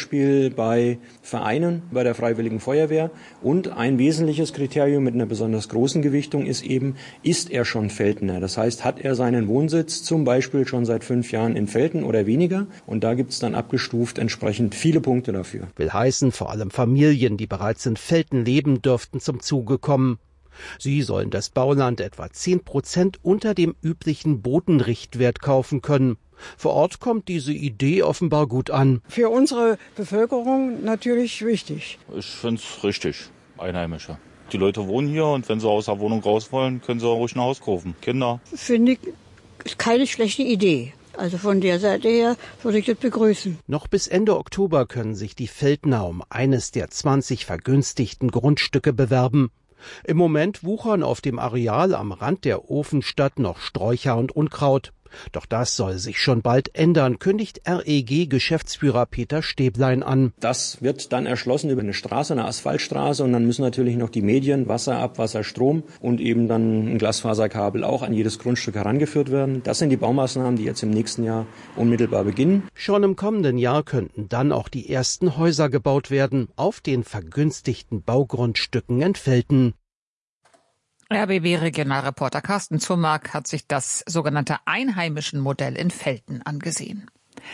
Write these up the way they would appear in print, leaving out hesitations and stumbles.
Beispiel bei Vereinen, bei der Freiwilligen Feuerwehr. Und ein wesentliches Kriterium mit einer besonders großen Gewichtung ist eben, ist er schon Veltner? Das heißt, hat er seinen Wohnsitz zum Beispiel schon seit 5 Jahren in Velten oder weniger? Und da gibt es dann abgestuft entsprechend viele Punkte dafür. Will heißen, vor allem Familien, die bereits in Velten leben, dürften zum Zuge kommen. Sie sollen das Bauland etwa 10% unter dem üblichen Bodenrichtwert kaufen können. Vor Ort kommt diese Idee offenbar gut an. Für unsere Bevölkerung natürlich wichtig. Ich finde es richtig, Einheimische. Die Leute wohnen hier und wenn sie aus der Wohnung raus wollen, können sie auch ruhig ein Haus kaufen. Kinder. Finde ich keine schlechte Idee. Also von der Seite her würde ich das begrüßen. Noch bis Ende Oktober können sich die Veltner um eines der 20 vergünstigten Grundstücke bewerben. Im Moment wuchern auf dem Areal am Rand der Ofenstadt noch Sträucher und Unkraut. Doch das soll sich schon bald ändern, kündigt REG-Geschäftsführer Peter Stäblein an. Das wird dann erschlossen über eine Straße, eine Asphaltstraße, und dann müssen natürlich noch die Medien, Wasser, Abwasser, Strom und eben dann ein Glasfaserkabel auch an jedes Grundstück herangeführt werden. Das sind die Baumaßnahmen, die jetzt im nächsten Jahr unmittelbar beginnen. Schon im kommenden Jahr könnten dann auch die ersten Häuser gebaut werden auf den vergünstigten Baugrundstücken in Velten. RBB-Regionalreporter Carsten Zummark hat sich das sogenannte einheimischen Modell in Velten angesehen.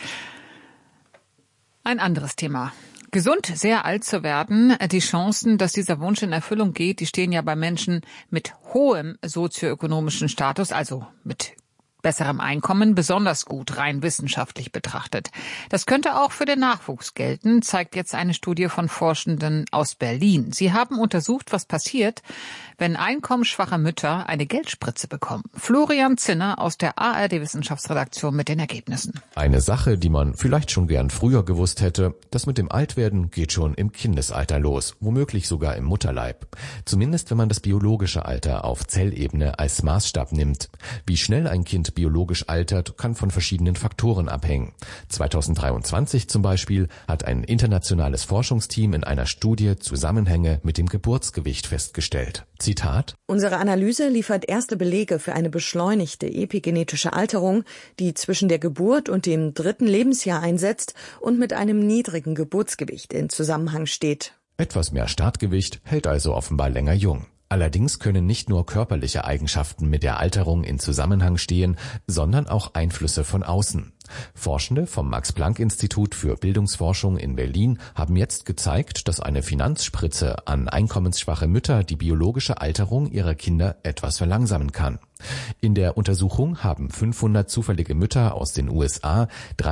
Ein anderes Thema. Gesund sehr alt zu werden, die Chancen, dass dieser Wunsch in Erfüllung geht, die stehen ja bei Menschen mit hohem sozioökonomischen Status, also mit besserem Einkommen, besonders gut, rein wissenschaftlich betrachtet. Das könnte auch für den Nachwuchs gelten, zeigt jetzt eine Studie von Forschenden aus Berlin. Sie haben untersucht, was passiert, wenn einkommensschwache Mütter eine Geldspritze bekommen. Florian Zinner aus der ARD-Wissenschaftsredaktion mit den Ergebnissen. Eine Sache, die man vielleicht schon gern früher gewusst hätte, das mit dem Altwerden geht schon im Kindesalter los, womöglich sogar im Mutterleib. Zumindest wenn man das biologische Alter auf Zellebene als Maßstab nimmt. Wie schnell ein Kind biologisch altert, kann von verschiedenen Faktoren abhängen. 2023 zum Beispiel hat ein internationales Forschungsteam in einer Studie Zusammenhänge mit dem Geburtsgewicht festgestellt. Zitat: Unsere Analyse liefert erste Belege für eine beschleunigte epigenetische Alterung, die zwischen der Geburt und dem 3. Lebensjahr einsetzt und mit einem niedrigen Geburtsgewicht in Zusammenhang steht. Etwas mehr Startgewicht hält also offenbar länger jung. Allerdings können nicht nur körperliche Eigenschaften mit der Alterung in Zusammenhang stehen, sondern auch Einflüsse von außen. Forschende vom Max-Planck-Institut für Bildungsforschung in Berlin haben jetzt gezeigt, dass eine Finanzspritze an einkommensschwache Mütter die biologische Alterung ihrer Kinder etwas verlangsamen kann. In der Untersuchung haben 500 zufällige Mütter aus den USA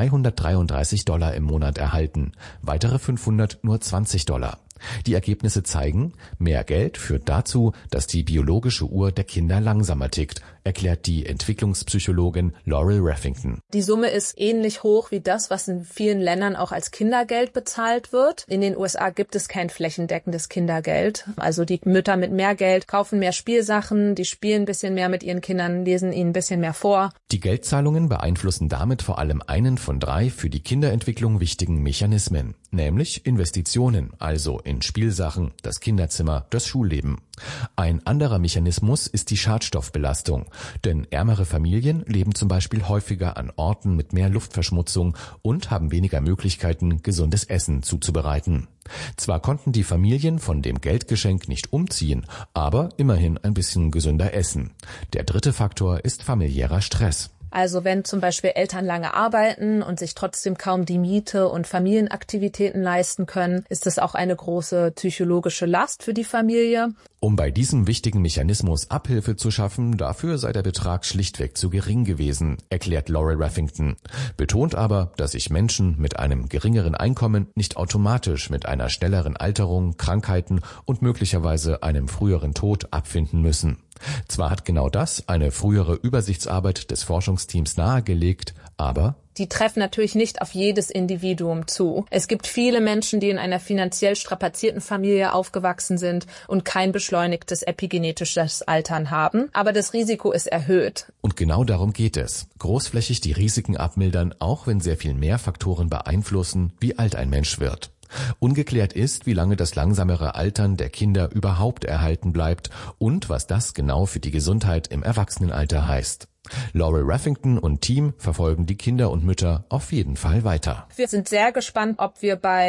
$333 im Monat erhalten, weitere 500 nur $20. Die Ergebnisse zeigen, mehr Geld führt dazu, dass die biologische Uhr der Kinder langsamer tickt, erklärt die Entwicklungspsychologin Laurel Raffington. Die Summe ist ähnlich hoch wie das, was in vielen Ländern auch als Kindergeld bezahlt wird. In den USA gibt es kein flächendeckendes Kindergeld. Also die Mütter mit mehr Geld kaufen mehr Spielsachen, die spielen ein bisschen mehr mit ihren Kindern, lesen ihnen ein bisschen mehr vor. Die Geldzahlungen beeinflussen damit vor allem einen von 3 für die Kinderentwicklung wichtigen Mechanismen, nämlich Investitionen, also in Spielsachen, das Kinderzimmer, das Schulleben. Ein anderer Mechanismus ist die Schadstoffbelastung, denn ärmere Familien leben zum Beispiel häufiger an Orten mit mehr Luftverschmutzung und haben weniger Möglichkeiten, gesundes Essen zuzubereiten. Zwar konnten die Familien von dem Geldgeschenk nicht umziehen, aber immerhin ein bisschen gesünder essen. Der dritte Faktor ist familiärer Stress. Also wenn zum Beispiel Eltern lange arbeiten und sich trotzdem kaum die Miete und Familienaktivitäten leisten können, ist das auch eine große psychologische Last für die Familie. Um bei diesem wichtigen Mechanismus Abhilfe zu schaffen, dafür sei der Betrag schlichtweg zu gering gewesen, erklärt Laurel Raffington. Betont aber, dass sich Menschen mit einem geringeren Einkommen nicht automatisch mit einer schnelleren Alterung, Krankheiten und möglicherweise einem früheren Tod abfinden müssen. Zwar hat genau das eine frühere Übersichtsarbeit des Forschungsteams nahegelegt, aber die treffen natürlich nicht auf jedes Individuum zu. Es gibt viele Menschen, die in einer finanziell strapazierten Familie aufgewachsen sind und kein beschleunigtes epigenetisches Altern haben. Aber das Risiko ist erhöht. Und genau darum geht es. Großflächig die Risiken abmildern, auch wenn sehr viel mehr Faktoren beeinflussen, wie alt ein Mensch wird. Ungeklärt ist, wie lange das langsamere Altern der Kinder überhaupt erhalten bleibt und was das genau für die Gesundheit im Erwachsenenalter heißt. Laurel Raffington und Team verfolgen die Kinder und Mütter auf jeden Fall weiter. Wir sind sehr gespannt, ob wir bei